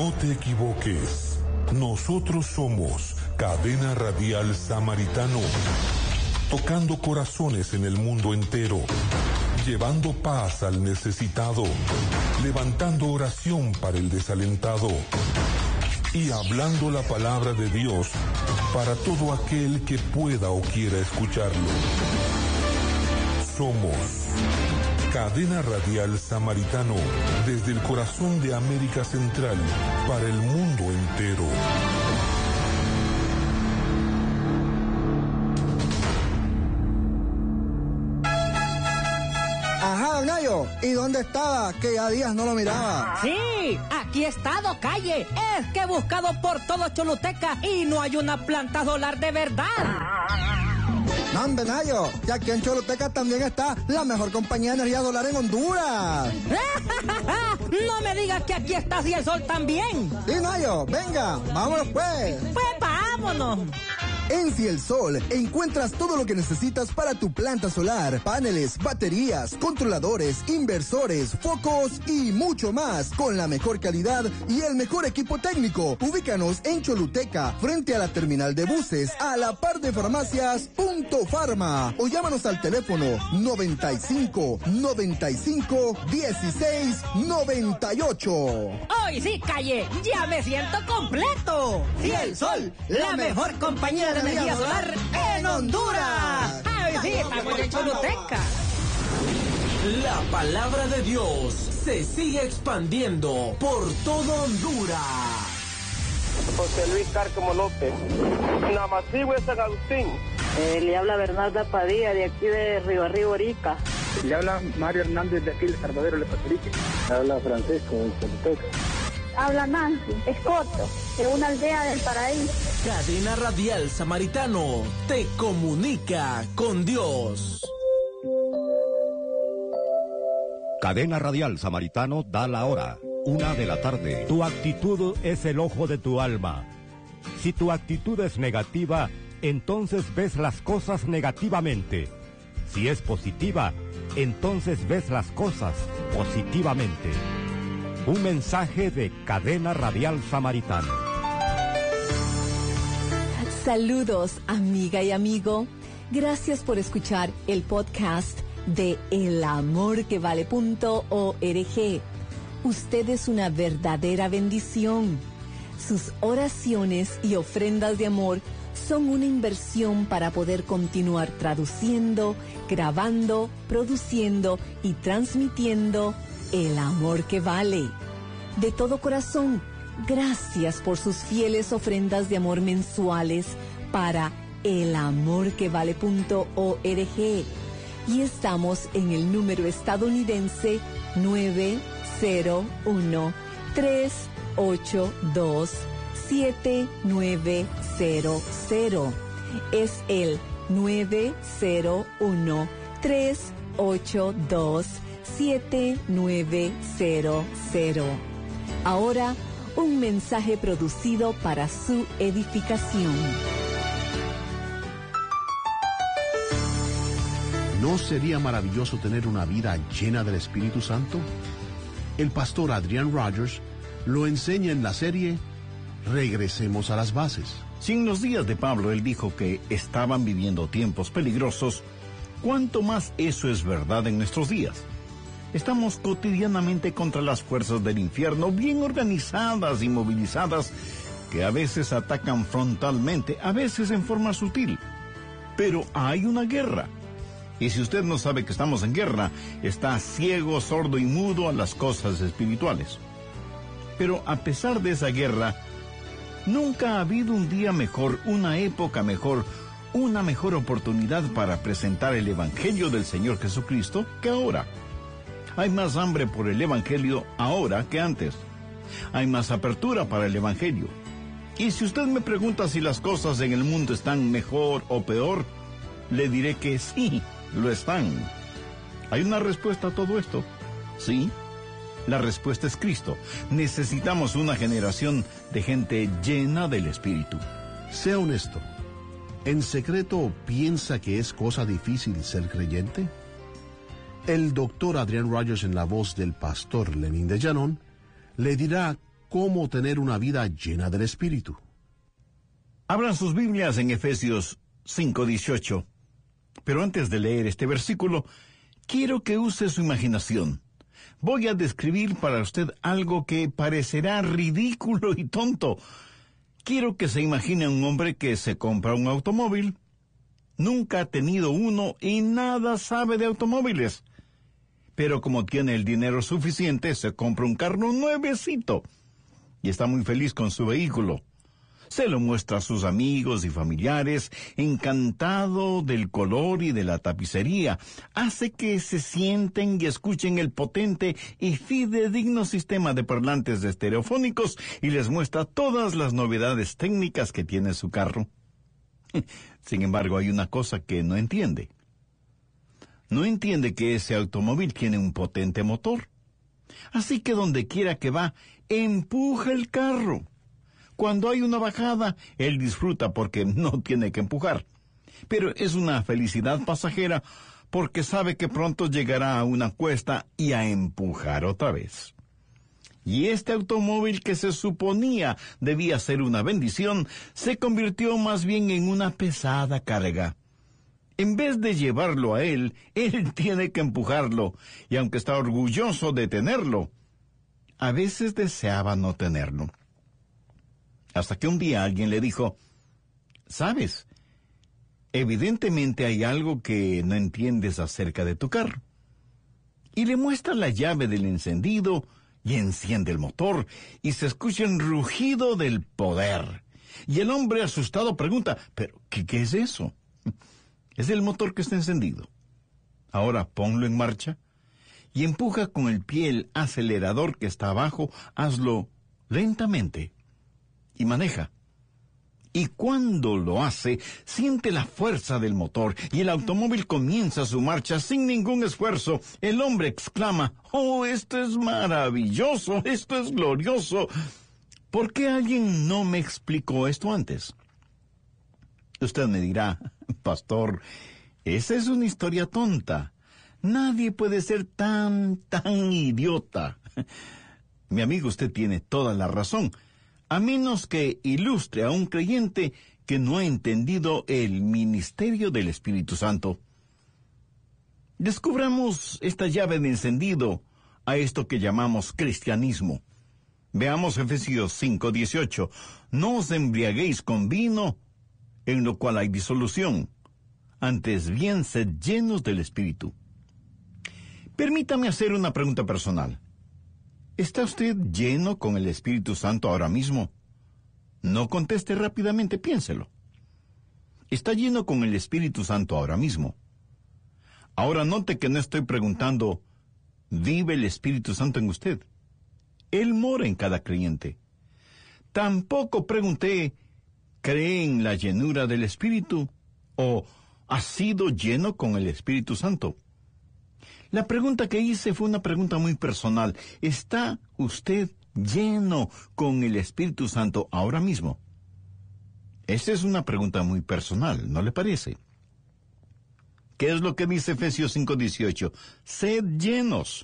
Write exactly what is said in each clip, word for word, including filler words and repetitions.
No te equivoques. Nosotros somos Cadena Radial Samaritano, tocando corazones en el mundo entero, llevando paz al necesitado, levantando oración para el desalentado y hablando la palabra de Dios para todo aquel que pueda o quiera escucharlo. Somos Cadena Radial Samaritano, desde el corazón de América Central para el mundo entero. Ajá, don Nayo, ¿y dónde estaba? Que ya días no lo miraba. Sí, aquí he estado, calle. Es que he buscado por todo Choluteca y no hay una planta solar de verdad. No, hombre, Nayo, y aquí en Choluteca también está la mejor compañía de energía solar en Honduras. No me digas que aquí está Ciel Sol también. Sí, Nayo, venga, vámonos pues. Pues vámonos. En Ciel Sol encuentras todo lo que necesitas para tu planta solar: paneles, baterías, controladores, inversores, focos y mucho más, con la mejor calidad y el mejor equipo técnico. Ubícanos en Choluteca, frente a la terminal de buses, a la par de farmacias Punto Farma, o llámanos al teléfono noventa y cinco, noventa y cinco, dieciséis, noventa y ocho. Hoy sí, calle, ya me siento completo. Ciel Sol, la mejor compañía de energía solar en Honduras. ¡Ay, sí, estamos en Choluteca! La palabra de Dios se sigue expandiendo por todo Honduras. José Luis Cárcamo López, Namacigüe, San Agustín. Eh, le habla Bernarda Padilla, de aquí de Río Arriba, Orica. Le habla Mario Hernández, de aquí de Salvador, Le Patrique. Le habla Francisco, de Choluteca. Habla Nancy Escoto, de una aldea del paraíso. Cadena Radial Samaritano te comunica con Dios. Cadena Radial Samaritano da la hora, una de la tarde. Tu actitud es el ojo de tu alma. Si tu actitud es negativa, entonces ves las cosas negativamente. Si es positiva, entonces ves las cosas positivamente. Un mensaje de Cadena Radial Samaritano. Saludos, amiga y amigo. Gracias por escuchar el podcast de el amor que vale punto org. Usted es una verdadera bendición. Sus oraciones y ofrendas de amor son una inversión para poder continuar traduciendo, grabando, produciendo y transmitiendo el amor que vale. De todo corazón, gracias por sus fieles ofrendas de amor mensuales para el amor que vale punto org. Y estamos en el número estadounidense nueve cero uno, tres ocho dos, siete nueve cero cero. Es el nueve cero uno, tres ocho dos, siete nueve cero cero. Ahora, un mensaje producido para su edificación. ¿No sería maravilloso tener una vida llena del Espíritu Santo? El pastor Adrian Rogers lo enseña en la serie Regresemos a las bases. Si en los días de Pablo él dijo que estaban viviendo tiempos peligrosos, ¿cuánto más eso es verdad en nuestros días? Estamos cotidianamente contra las fuerzas del infierno, bien organizadas y movilizadas, que a veces atacan frontalmente, a veces en forma sutil. Pero hay una guerra. Y si usted no sabe que estamos en guerra, está ciego, sordo y mudo a las cosas espirituales. Pero a pesar de esa guerra, nunca ha habido un día mejor, una época mejor, una mejor oportunidad para presentar el Evangelio del Señor Jesucristo que ahora. Hay más hambre por el Evangelio ahora que antes. Hay más apertura para el Evangelio. Y si usted me pregunta si las cosas en el mundo están mejor o peor, le diré que sí, lo están. ¿Hay una respuesta a todo esto? Sí. La respuesta es Cristo. Necesitamos una generación de gente llena del Espíritu. Sea honesto. ¿En secreto piensa que es cosa difícil ser creyente? El doctor Adrian Rogers, en la voz del pastor Lenín de Llanón, le dirá cómo tener una vida llena del Espíritu. Abran sus Biblias en Efesios cinco dieciocho. Pero antes de leer este versículo, quiero que use su imaginación. Voy a describir para usted algo que parecerá ridículo y tonto. Quiero que se imagine a un hombre que se compra un automóvil. Nunca ha tenido uno y nada sabe de automóviles. Pero como tiene el dinero suficiente, se compra un carro nuevecito. Y está muy feliz con su vehículo. Se lo muestra a sus amigos y familiares, encantado del color y de la tapicería. Hace que se sienten y escuchen el potente y fidedigno sistema de parlantes estereofónicos y les muestra todas las novedades técnicas que tiene su carro. Sin embargo, hay una cosa que no entiende. No entiende que ese automóvil tiene un potente motor. Así que donde quiera que va, empuja el carro. Cuando hay una bajada, él disfruta porque no tiene que empujar. Pero es una felicidad pasajera porque sabe que pronto llegará a una cuesta y a empujar otra vez. Y este automóvil que se suponía debía ser una bendición, se convirtió más bien en una pesada carga. En vez de llevarlo a él, él tiene que empujarlo, y aunque está orgulloso de tenerlo, a veces deseaba no tenerlo. Hasta que un día alguien le dijo, ¿sabes? Evidentemente hay algo que no entiendes acerca de tu carro. Y le muestra la llave del encendido y enciende el motor y se escucha el rugido del poder. Y el hombre asustado pregunta, ¿pero qué, qué es eso? Es el motor que está encendido. Ahora ponlo en marcha y empuja con el pie el acelerador que está abajo, hazlo lentamente. Y maneja. Y cuando lo hace, siente la fuerza del motor y el automóvil comienza su marcha sin ningún esfuerzo. El hombre exclama, ¡oh, esto es maravilloso! ¡Esto es glorioso! ¿Por qué alguien no me explicó esto antes? Usted me dirá, pastor, esa es una historia tonta. Nadie puede ser tan, tan idiota. Mi amigo, usted tiene toda la razón. A menos que ilustre a un creyente que no ha entendido el ministerio del Espíritu Santo. Descubramos esta llave de encendido a esto que llamamos cristianismo. Veamos Efesios cinco dieciocho. No os embriaguéis con vino, en lo cual hay disolución. Antes bien, sed llenos del Espíritu. Permítame hacer una pregunta personal. ¿Está usted lleno con el Espíritu Santo ahora mismo? No conteste rápidamente, piénselo. ¿Está lleno con el Espíritu Santo ahora mismo? Ahora note que no estoy preguntando, ¿vive el Espíritu Santo en usted? Él mora en cada creyente. Tampoco pregunté, ¿cree en la llenura del Espíritu? ¿O ha sido lleno con el Espíritu Santo? La pregunta que hice fue una pregunta muy personal. ¿Está usted lleno con el Espíritu Santo ahora mismo? Esa es una pregunta muy personal, ¿no le parece? ¿Qué es lo que dice Efesios cinco dieciocho? Sed llenos.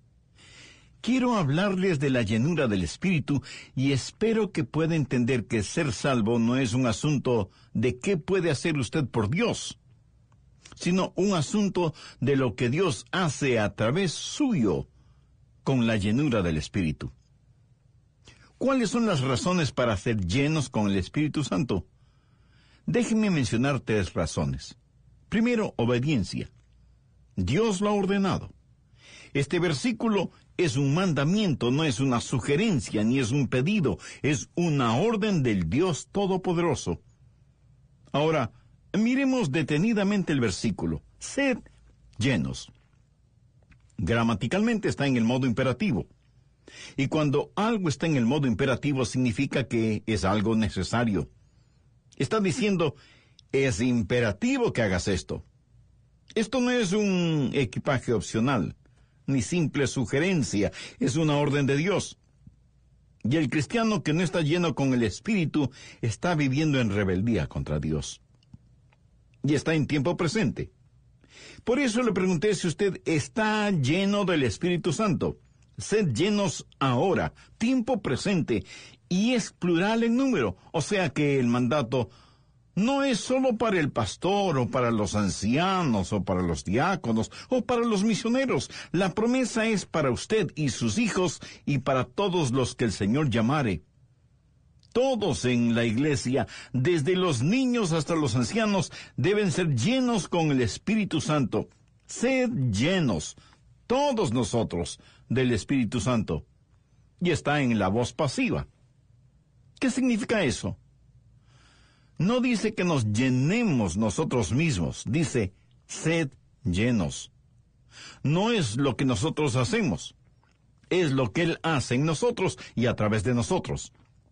Quiero hablarles de la llenura del Espíritu y espero que pueda entender que ser salvo no es un asunto de qué puede hacer usted por Dios, sino un asunto de lo que Dios hace a través suyo con la llenura del Espíritu. ¿Cuáles son las razones para ser llenos con el Espíritu Santo? Déjenme mencionar tres razones. Primero, obediencia. Dios lo ha ordenado. Este versículo es un mandamiento, no es una sugerencia ni es un pedido, es una orden del Dios Todopoderoso. Ahora, miremos detenidamente el versículo. Sed llenos. Gramaticalmente está en el modo imperativo. Y cuando algo está en el modo imperativo significa que es algo necesario. Está diciendo, es imperativo que hagas esto. Esto no es un equipaje opcional, ni simple sugerencia, es una orden de Dios. Y el cristiano que no está lleno con el Espíritu está viviendo en rebeldía contra Dios. Y está en tiempo presente. Por eso le pregunté si usted está lleno del Espíritu Santo. sed llenos ahora, tiempo presente, y es plural en número, o sea que el mandato no es solo para el pastor, o para los ancianos, o para los diáconos, o para los misioneros. La promesa es para usted y sus hijos, y para todos los que el Señor llamare. Todos en la iglesia, desde los niños hasta los ancianos, deben ser llenos con el Espíritu Santo. Sed llenos, todos nosotros, del Espíritu Santo. Y está en la voz pasiva. ¿Qué significa eso? No dice que nos llenemos nosotros mismos, dice, sed llenos. No es lo que nosotros hacemos, es lo que Él hace en nosotros y a través de nosotros.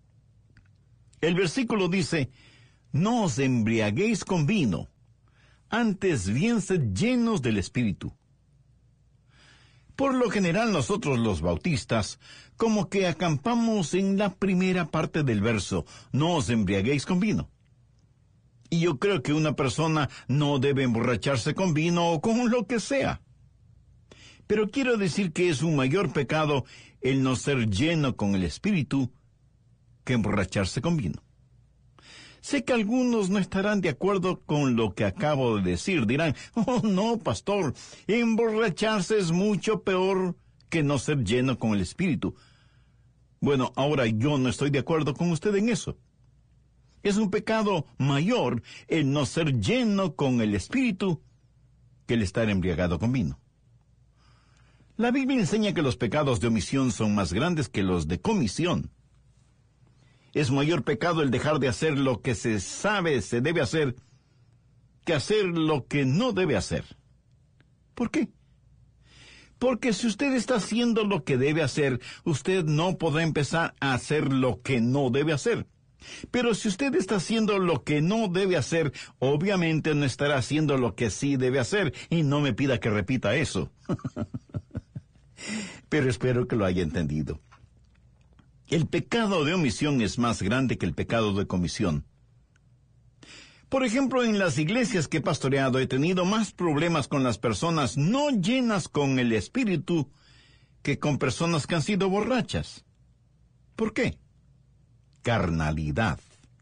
El versículo dice, no os embriaguéis con vino, antes bien sed llenos del Espíritu. Por lo general nosotros los bautistas, como que acampamos en la primera parte del verso, no os embriaguéis con vino. Y yo creo que una persona no debe emborracharse con vino o con lo que sea. Pero quiero decir que es un mayor pecado el no ser lleno con el Espíritu que emborracharse con vino. Sé que algunos no estarán de acuerdo con lo que acabo de decir. Dirán, oh no, pastor, emborracharse es mucho peor que no ser lleno con el Espíritu. Bueno, ahora yo no estoy de acuerdo con usted en eso. Es un pecado mayor el no ser lleno con el Espíritu que el estar embriagado con vino. La Biblia enseña que los pecados de omisión son más grandes que los de comisión. Es mayor pecado el dejar de hacer lo que se sabe se debe hacer que hacer lo que no debe hacer. ¿Por qué? Porque si usted está haciendo lo que debe hacer, usted no podrá empezar a hacer lo que no debe hacer. Pero si usted está haciendo lo que no debe hacer, obviamente no estará haciendo lo que sí debe hacer, y no me pida que repita eso. Pero espero que lo haya entendido. El pecado de omisión es más grande que el pecado de comisión. Por ejemplo, en las iglesias que he pastoreado he tenido más problemas con las personas no llenas con el Espíritu que con personas que han sido borrachas. ¿Por qué? Carnalidad.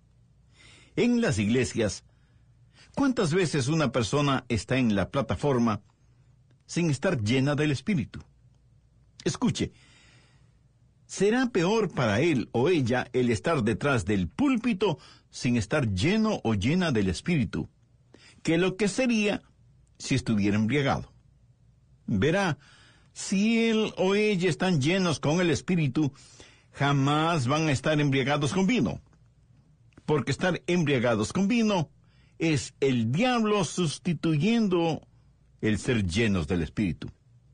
En las iglesias, ¿cuántas veces una persona está en la plataforma sin estar llena del Espíritu? Escuche, será peor para él o ella el estar detrás del púlpito sin estar lleno o llena del Espíritu, que lo que sería si estuviera embriagado. Verá, si él o ella están llenos con el Espíritu, jamás van a estar embriagados con vino, porque estar embriagados con vino es el diablo sustituyendo el ser llenos del Espíritu.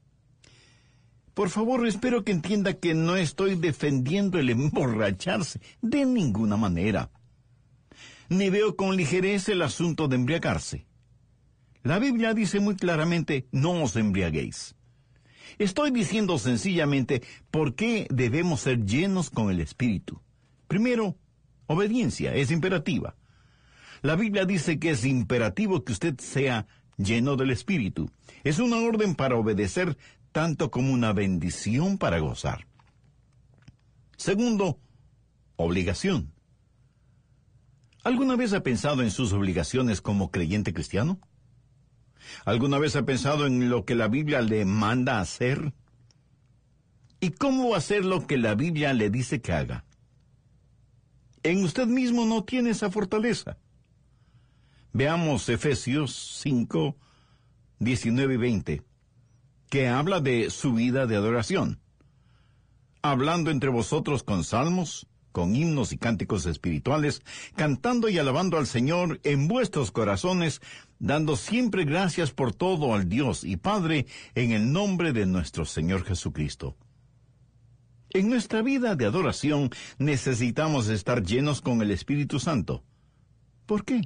Por favor, espero que entienda que no estoy defendiendo el emborracharse de ninguna manera. Ni veo con ligereza el asunto de embriagarse. La Biblia dice muy claramente, no os embriaguéis. Estoy diciendo sencillamente por qué debemos ser llenos con el Espíritu. Primero, obediencia, es imperativa. La Biblia dice que es imperativo que usted sea lleno del Espíritu. Es una orden para obedecer tanto como una bendición para gozar. Segundo, obligación. ¿Alguna vez ha pensado en sus obligaciones como creyente cristiano? ¿Alguna vez ha pensado en lo que la Biblia le manda hacer? ¿Y cómo hacer lo que la Biblia le dice que haga? En usted mismo no tiene esa fortaleza. Veamos Efesios cinco, diecinueve y veinte, que habla de su vida de adoración. Hablando entre vosotros con salmos, con himnos y cánticos espirituales, cantando y alabando al Señor en vuestros corazones, dando siempre gracias por todo al Dios y Padre, en el nombre de nuestro Señor Jesucristo. En nuestra vida de adoración necesitamos estar llenos con el Espíritu Santo. ¿Por qué?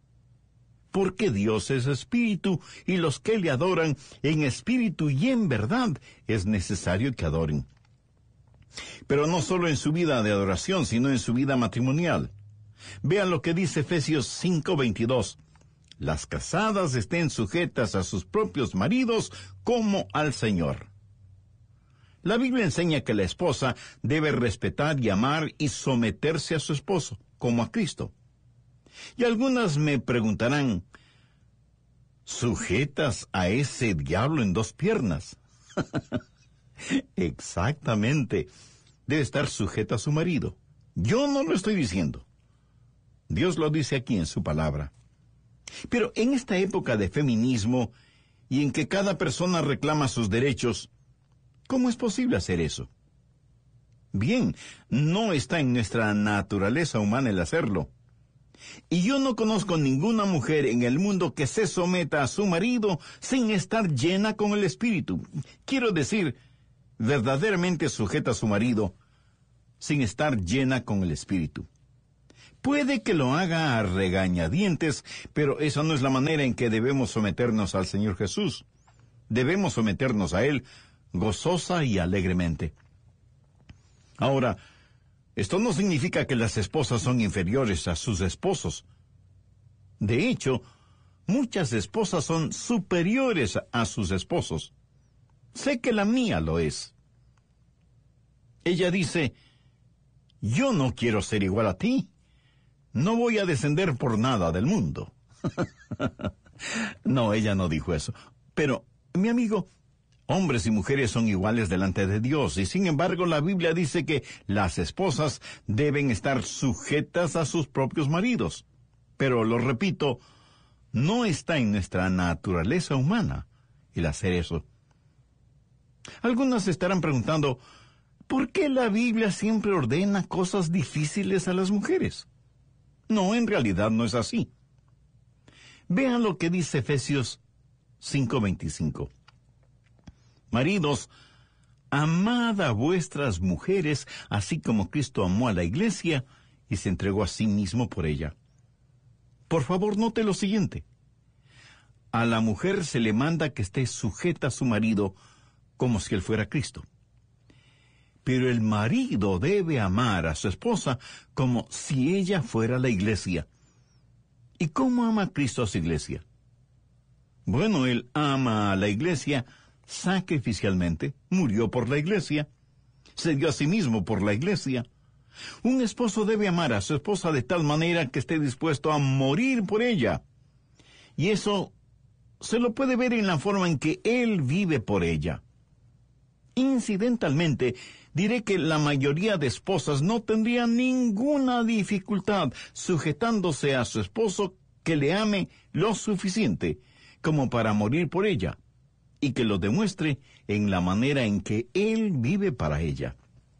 Porque Dios es espíritu, y los que le adoran en espíritu y en verdad es necesario que adoren. Pero no solo en su vida de adoración, sino en su vida matrimonial. Vean lo que dice Efesios cinco veintidós. Las casadas estén sujetas a sus propios maridos como al Señor. La Biblia enseña que la esposa debe respetar y amar y someterse a su esposo, como a Cristo. Y algunas me preguntarán, ¿sujetas a ese diablo en dos piernas? Exactamente. Debe estar sujeta a su marido. Yo no lo estoy diciendo. Dios lo dice aquí en su palabra. Pero en esta época de feminismo y en que cada persona reclama sus derechos, ¿cómo es posible hacer eso? Bien, no está en nuestra naturaleza humana el hacerlo. Y yo no conozco ninguna mujer en el mundo que se someta a su marido sin estar llena con el Espíritu. Quiero decir, verdaderamente sujeta a su marido sin estar llena con el Espíritu. Puede que lo haga a regañadientes, pero esa no es la manera en que debemos someternos al Señor Jesús. Debemos someternos a Él gozosa y alegremente. Ahora, esto no significa que las esposas son inferiores a sus esposos. De hecho, muchas esposas son superiores a sus esposos. Sé que la mía lo es. Ella dice, yo no quiero ser igual a ti. No voy a descender por nada del mundo. No, ella no dijo eso. Pero, mi amigo, hombres y mujeres son iguales delante de Dios, y sin embargo la Biblia dice que las esposas deben estar sujetas a sus propios maridos. Pero, lo repito, no está en nuestra naturaleza humana el hacer eso. Algunos se estarán preguntando, ¿por qué la Biblia siempre ordena cosas difíciles a las mujeres? No, en realidad no es así. Vean lo que dice Efesios cinco veinticinco. Maridos, amad a vuestras mujeres, así como Cristo amó a la iglesia y se entregó a sí mismo por ella. Por favor, note lo siguiente. A la mujer se le manda que esté sujeta a su marido como si él fuera Cristo. Pero el marido debe amar a su esposa como si ella fuera la iglesia. ¿Y cómo ama Cristo a su iglesia? Bueno, él ama a la iglesia sacrificialmente, murió por la iglesia, se dio a sí mismo por la iglesia. Un esposo debe amar a su esposa de tal manera que esté dispuesto a morir por ella. Y eso se lo puede ver en la forma en que él vive por ella. Incidentalmente, diré que la mayoría de esposas no tendrían ninguna dificultad sujetándose a su esposo que le ame lo suficiente como para morir por ella, y que lo demuestre en la manera en que él vive para ella.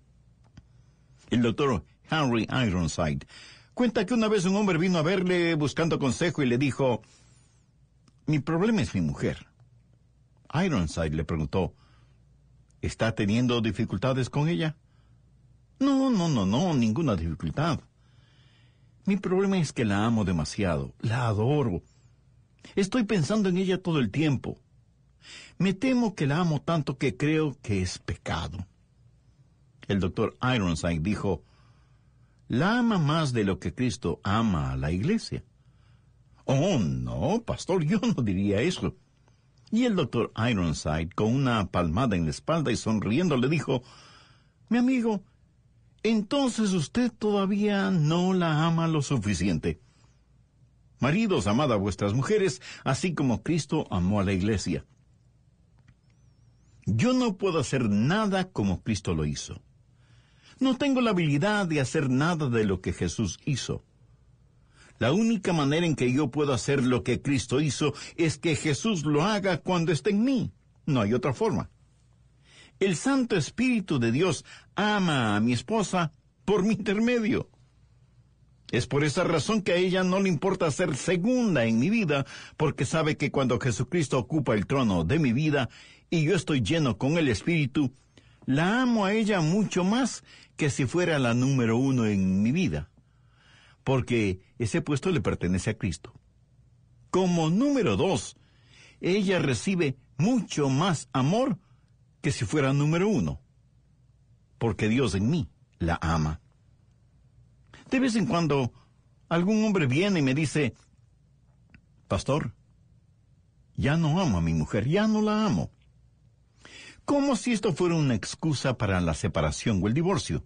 El doctor Henry Ironside cuenta que una vez un hombre vino a verle buscando consejo y le dijo, mi problema es mi mujer. Ironside le preguntó, ¿está teniendo dificultades con ella? No, no, no, no, ninguna dificultad. Mi problema es que la amo demasiado, la adoro. Estoy pensando en ella todo el tiempo. Me temo que la amo tanto que creo que es pecado. El doctor Ironside dijo, la ama más de lo que Cristo ama a la iglesia. Oh, no, pastor, yo no diría eso. Y el doctor Ironside, con una palmada en la espalda y sonriendo, le dijo, mi amigo, entonces usted todavía no la ama lo suficiente. Maridos, amad a vuestras mujeres, así como Cristo amó a la iglesia. Yo no puedo hacer nada como Cristo lo hizo. No tengo la habilidad de hacer nada de lo que Jesús hizo. La única manera en que yo puedo hacer lo que Cristo hizo es que Jesús lo haga cuando esté en mí. No hay otra forma. El Santo Espíritu de Dios ama a mi esposa por mi intermedio. Es por esa razón que a ella no le importa ser segunda en mi vida, porque sabe que cuando Jesucristo ocupa el trono de mi vida y yo estoy lleno con el Espíritu, la amo a ella mucho más que si fuera la número uno en mi vida, porque ese puesto le pertenece a Cristo. Como número dos, ella recibe mucho más amor que si fuera número uno, porque Dios en mí la ama. De vez en cuando, algún hombre viene y me dice, pastor, ya no amo a mi mujer, ya no la amo. Como si esto fuera una excusa para la separación o el divorcio.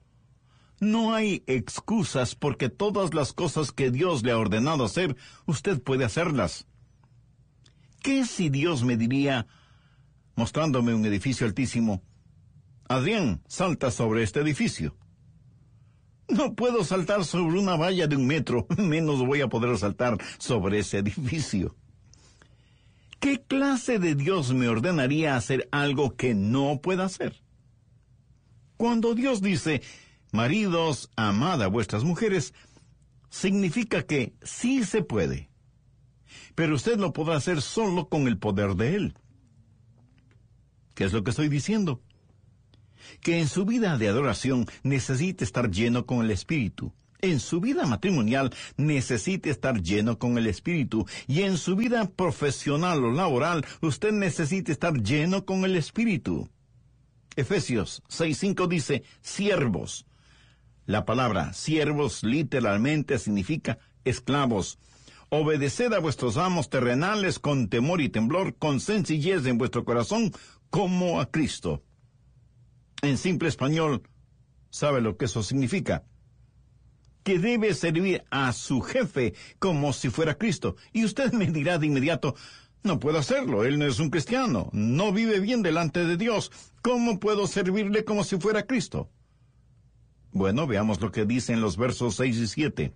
No hay excusas porque todas las cosas que Dios le ha ordenado hacer, usted puede hacerlas. ¿Qué si Dios me diría, mostrándome un edificio altísimo, Adrián, salta sobre este edificio? No puedo saltar sobre una valla de un metro, menos voy a poder saltar sobre ese edificio. ¿Qué clase de Dios me ordenaría hacer algo que no pueda hacer? Cuando Dios dice, maridos, amad a vuestras mujeres, significa que sí se puede. Pero usted lo podrá hacer solo con el poder de Él. ¿Qué es lo que estoy diciendo? Que en su vida de adoración necesite estar lleno con el Espíritu. En su vida matrimonial necesite estar lleno con el Espíritu. Y en su vida profesional o laboral, usted necesita estar lleno con el Espíritu. Efesios seis cinco dice, siervos. La palabra siervos literalmente significa esclavos. Obedeced a vuestros amos terrenales con temor y temblor, con sencillez en vuestro corazón, como a Cristo. En simple español, ¿sabe lo que eso significa? Que debe servir a su jefe como si fuera Cristo. Y usted me dirá de inmediato, no puedo hacerlo, él no es un cristiano, no vive bien delante de Dios. ¿Cómo puedo servirle como si fuera Cristo? Bueno, veamos lo que dice en los versos seis y siete.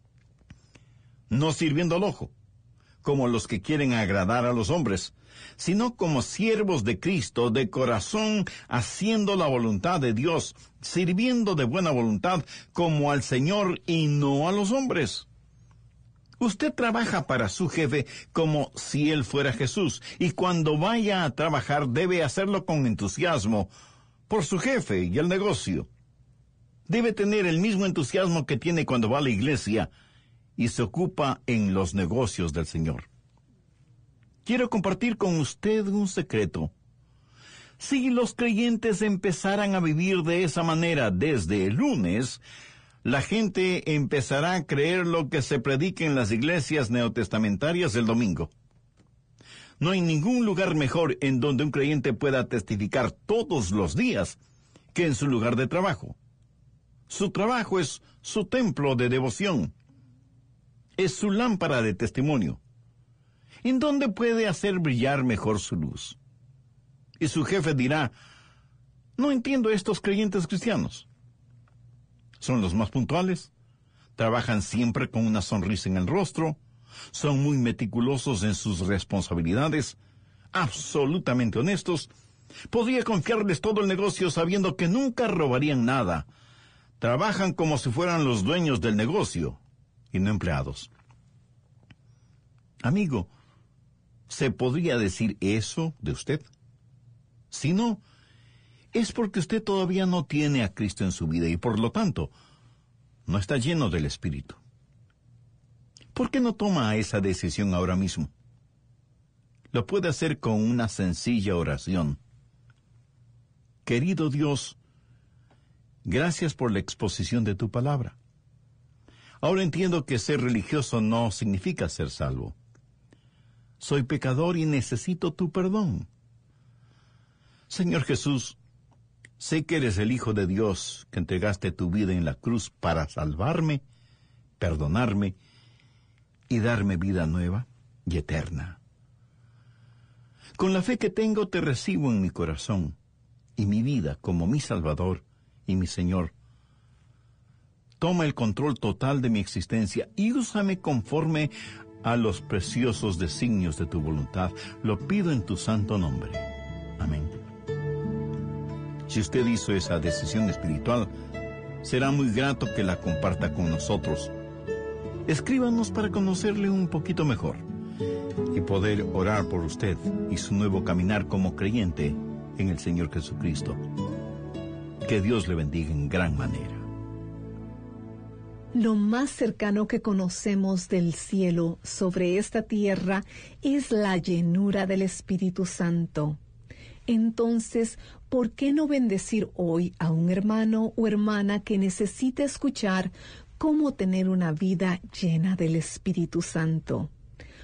No sirviendo al ojo, como los que quieren agradar a los hombres, sino como siervos de Cristo, de corazón, haciendo la voluntad de Dios, sirviendo de buena voluntad como al Señor y no a los hombres. Usted trabaja para su jefe como si él fuera Jesús, y cuando vaya a trabajar debe hacerlo con entusiasmo por su jefe y el negocio. Debe tener el mismo entusiasmo que tiene cuando va a la iglesia y se ocupa en los negocios del Señor. Quiero compartir con usted un secreto. Si los creyentes empezaran a vivir de esa manera desde el lunes, la gente empezará a creer lo que se predica en las iglesias neotestamentarias el domingo. No hay ningún lugar mejor en donde un creyente pueda testificar todos los días que en su lugar de trabajo. Su trabajo es su templo de devoción. Es su lámpara de testimonio. ¿En dónde puede hacer brillar mejor su luz? Y su jefe dirá, no entiendo a estos creyentes cristianos. Son los más puntuales, trabajan siempre con una sonrisa en el rostro, son muy meticulosos en sus responsabilidades, absolutamente honestos. Podría confiarles todo el negocio sabiendo que nunca robarían nada. Trabajan como si fueran los dueños del negocio y no empleados. Amigo, ¿se podría decir eso de usted? Si no, es porque usted todavía no tiene a Cristo en su vida y por lo tanto no está lleno del Espíritu. ¿Por qué no toma esa decisión ahora mismo? Lo puede hacer con una sencilla oración. Querido Dios, gracias por la exposición de tu palabra. Ahora entiendo que ser religioso no significa ser salvo. Soy pecador y necesito tu perdón. Señor Jesús, sé que eres el Hijo de Dios, que entregaste tu vida en la cruz para salvarme, perdonarme y darme vida nueva y eterna. Con la fe que tengo te recibo en mi corazón y mi vida como mi Salvador y mi Señor. Toma el control total de mi existencia y úsame conforme a los preciosos designios de tu voluntad. Lo pido en tu santo nombre. Amén. Si usted hizo esa decisión espiritual, será muy grato que la comparta con nosotros. Escríbanos para conocerle un poquito mejor y poder orar por usted y su nuevo caminar como creyente en el Señor Jesucristo. Que Dios le bendiga en gran manera. Lo más cercano que conocemos del cielo sobre esta tierra es la llenura del Espíritu Santo. Entonces, ¿por qué no bendecir hoy a un hermano o hermana que necesita escuchar cómo tener una vida llena del Espíritu Santo?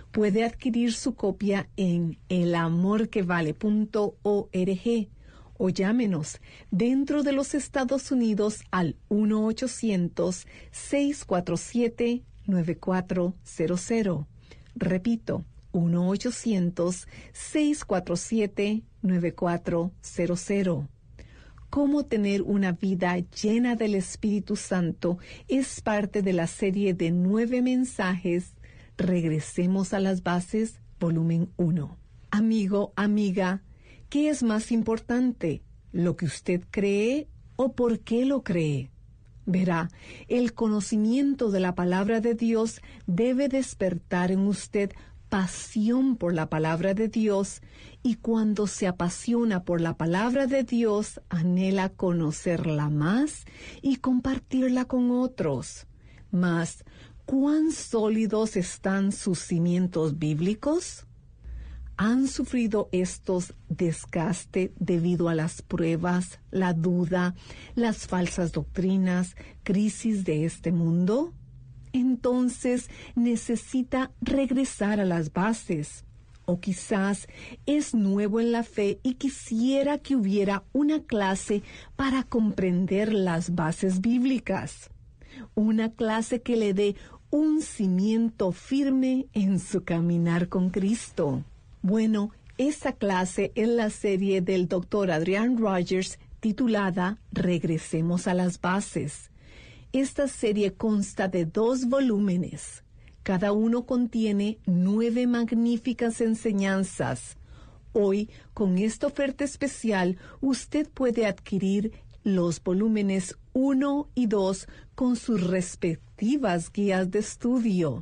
Puede adquirir su copia en el amor que vale punto org o llámenos dentro de los Estados Unidos al uno ochocientos, seis cuatro siete, nueve cuatro cero cero. Repito, uno ochocientos, seis cuatro siete, nueve cuatro cero cero. Cómo tener una vida llena del Espíritu Santo es parte de la serie de nueve mensajes Regresemos a las Bases, volumen uno. Amigo, amiga, ¿qué es más importante? ¿Lo que usted cree o por qué lo cree? Verá, el conocimiento de la palabra de Dios debe despertar en usted pasión por la palabra de Dios, y cuando se apasiona por la palabra de Dios, anhela conocerla más y compartirla con otros. Mas, ¿cuán sólidos están sus cimientos bíblicos? ¿Han sufrido estos desgaste debido a las pruebas, la duda, las falsas doctrinas, crisis de este mundo? Entonces necesita regresar a las bases. O quizás es nuevo en la fe y quisiera que hubiera una clase para comprender las bases bíblicas. Una clase que le dé un cimiento firme en su caminar con Cristo. Bueno, esta clase es la serie del doctor Adrian Rogers titulada Regresemos a las Bases. Esta serie consta de dos volúmenes. Cada uno contiene nueve magníficas enseñanzas. Hoy, con esta oferta especial, usted puede adquirir los volúmenes uno y dos con sus respectivas guías de estudio.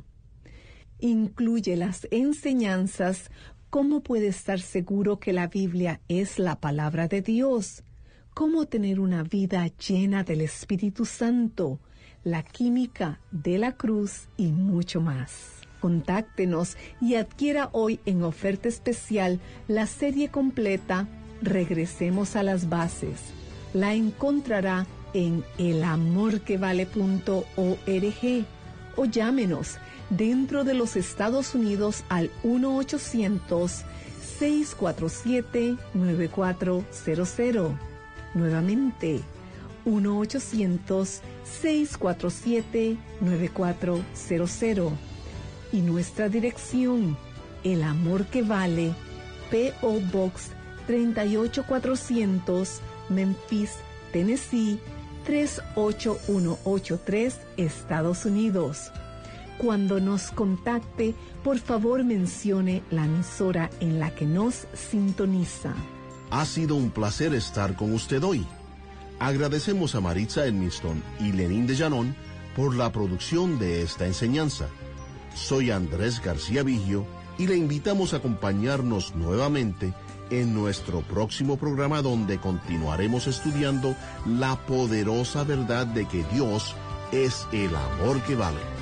Incluye las enseñanzas, cómo puede estar seguro que la Biblia es la palabra de Dios, cómo tener una vida llena del Espíritu Santo, la química de la cruz y mucho más. Contáctenos y adquiera hoy en oferta especial la serie completa Regresemos a las Bases. La encontrará en el amor que vale punto org o llámenos dentro de los Estados Unidos al uno ochocientos, seis cuatro siete, nueve cuatro cero cero. Nuevamente, uno ochocientos, seis cuatro siete, nueve cuatro cero cero. Y nuestra dirección, El Amor que Vale, P O Box treinta y ocho cuatrocientos, Memphis, Tennessee, tres ocho uno ocho tres, Estados Unidos. Cuando nos contacte, por favor mencione la emisora en la que nos sintoniza. Ha sido un placer estar con usted hoy. Agradecemos a Maritza Edmiston y Lenín de Llanón por la producción de esta enseñanza. Soy Andrés García Vigio y le invitamos a acompañarnos nuevamente en nuestro próximo programa, donde continuaremos estudiando la poderosa verdad de que Dios es el amor que vale.